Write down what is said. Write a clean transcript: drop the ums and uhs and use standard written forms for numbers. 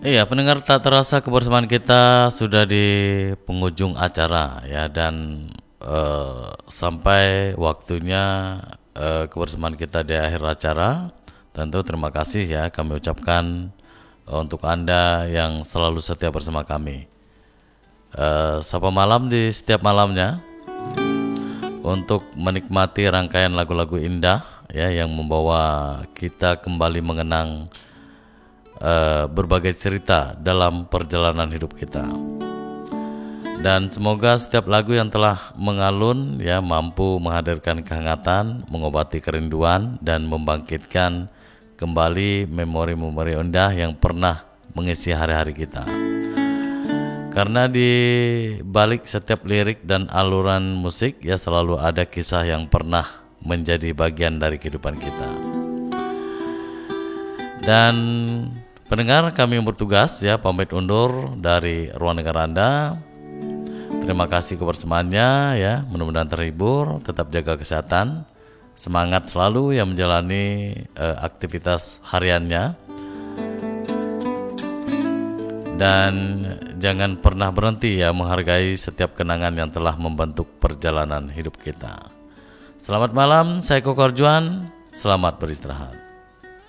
Iya, pendengar, tak terasa kebersamaan kita sudah di penghujung acara ya, dan sampai waktunya kebersamaan kita di akhir acara. Tentu terima kasih ya kami ucapkan untuk Anda yang selalu setia bersama kami. Sapa malam di setiap malamnya untuk menikmati rangkaian lagu-lagu indah ya yang membawa kita kembali mengenang berbagai cerita dalam perjalanan hidup kita. Dan semoga setiap lagu yang telah mengalun ya mampu menghadirkan kehangatan, mengobati kerinduan, dan membangkitkan kembali memori-memori indah yang pernah mengisi hari-hari kita. Karena di balik setiap lirik dan aluran musik ya selalu ada kisah yang pernah menjadi bagian dari kehidupan kita. Dan pendengar, kami yang bertugas ya pamit undur dari ruang dengar Anda. Terima kasih kebersamaannya ya, mudah-mudahan terhibur, tetap jaga kesehatan, semangat selalu yang menjalani aktivitas hariannya, dan jangan pernah berhenti ya menghargai setiap kenangan yang telah membentuk perjalanan hidup kita. Selamat malam, saya Koko Arjuan, selamat beristirahat.